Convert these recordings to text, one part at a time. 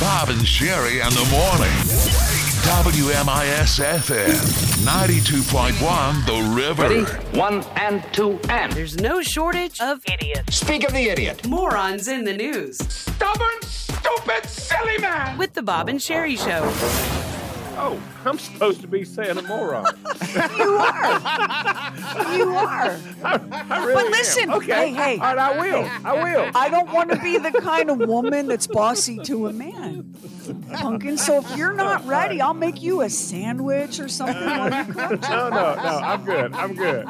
Bob and Sherry in the morning. WMIS-FM, 92.1 The River. Ready? 1 and 2 and. There's no shortage of idiots. Speak of the idiot. Morons in the news. Stubborn, stupid, silly man. With the Bob and Sherry Show. Oh, I'm supposed to be saying a moron. You are. You are. I really But listen, am. Okay. hey. All right, I will. I don't want to be the kind of woman that's bossy to a man. Pumpkin, so if you're not ready, I'll make you a sandwich or something while you cook. No, I'm good.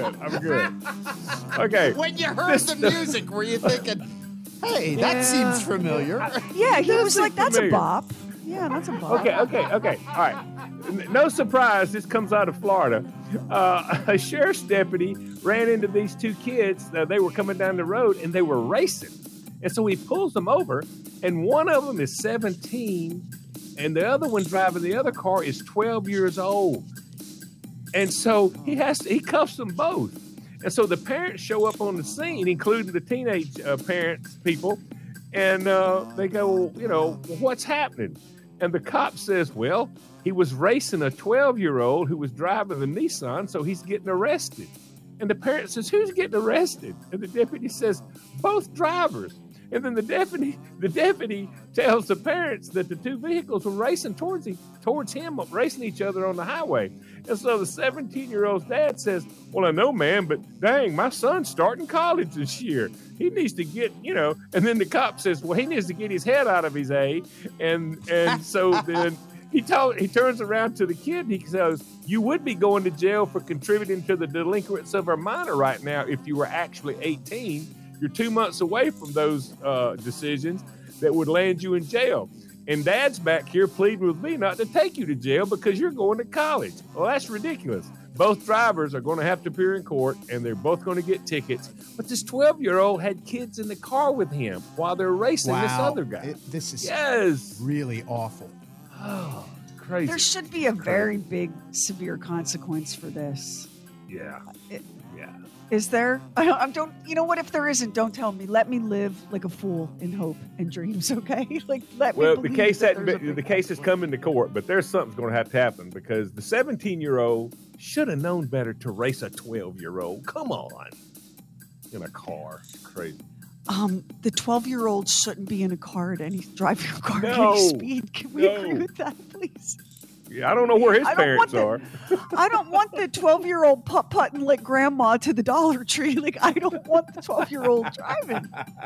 Okay. When you heard the music, were you thinking, hey, that seems familiar? Yeah, he was like, that's a familiar. bop. Yeah, that's a bop. Okay. All right. No surprise, this comes out of Florida. A sheriff's deputy ran into these two kids. They were coming down the road, and they were racing. And so he pulls them over, and one of them is 17, and the other one driving the other car is 12 years old. And so he cuffs them both. And so the parents show up on the scene, including the teenage people, and they go, what's happening? And the cop says, well, he was racing a 12-year-old who was driving the Nissan, so he's getting arrested. And the parent says, who's getting arrested? And the deputy says, both drivers. And then the deputy tells the parents that the two vehicles were racing towards him, racing each other on the highway. And so the 17-year-old's dad says, well, I know, man, but dang, my son's starting college this year. He needs to get, and then the cop says, well, he needs to get his head out of his A. And so then he turns around to the kid and he says, you would be going to jail for contributing to the delinquents of a minor right now if you were actually 18. You're 2 months away from those decisions that would land you in jail. And Dad's back here pleading with me not to take you to jail because you're going to college. Well, that's ridiculous. Both drivers are going to have to appear in court, and they're both going to get tickets. But this 12-year-old had kids in the car with him while they're racing this other guy. This is really awful. Oh, crazy. There should be a very big, severe consequence for this. Yeah. Yeah. Is there? I don't. You know what? If there isn't, don't tell me. Let me live like a fool in hope and dreams. Okay? Let me. Well, believe the case is coming to court, but there's something's going to have to happen because the 17-year-old should have known better to race a 12-year-old. Come on, in a car. It's crazy. The 12-year-old shouldn't be in a car driving a car at No. any speed. Can we agree with that, please? Yeah, I don't know where his parents are. I don't want the 12-year-old putt-putting like grandma to the Dollar Tree. Like, I don't want the 12-year-old driving.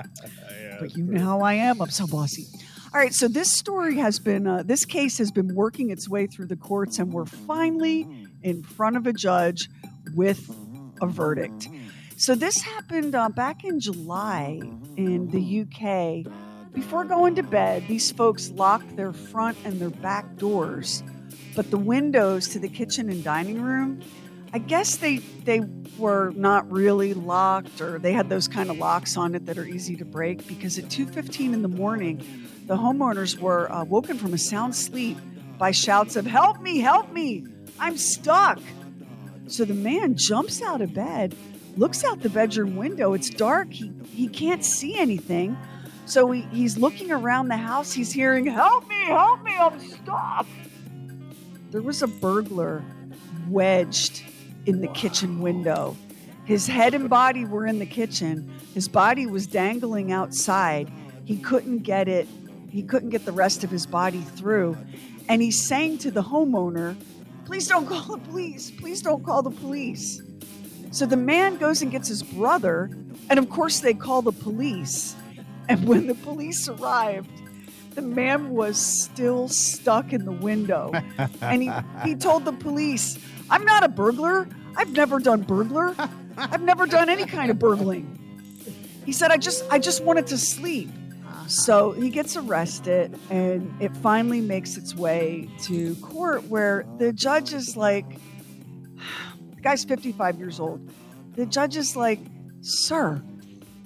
But you know how I am. I'm so bossy. All right, so this story has been, this case has been working its way through the courts, and we're finally in front of a judge with a verdict. So this happened back in July in the UK. Before going to bed, these folks locked their front and their back doors, but the windows to the kitchen and dining room, I guess they were not really locked, or they had those kind of locks on it that are easy to break, because at 2:15 in the morning, the homeowners were woken from a sound sleep by shouts of, help me, I'm stuck. So the man jumps out of bed, looks out the bedroom window. It's dark. He can't see anything. So he's looking around the house. He's hearing, help me, I'm stuck. There was a burglar wedged in the kitchen window. His head and body were in the kitchen. His body was dangling outside. He couldn't get it. He couldn't get the rest of his body through. And he's saying to the homeowner, please don't call the police. Please don't call the police. So the man goes and gets his brother. And of course they call the police. And when the police arrived, the man was still stuck in the window. And he told the police, I'm not a burglar. I've never done burglar. I've never done any kind of burgling. He said, I just wanted to sleep. So he gets arrested, and it finally makes its way to court where the judge is like, the guy's 55 years old. The judge is like, sir,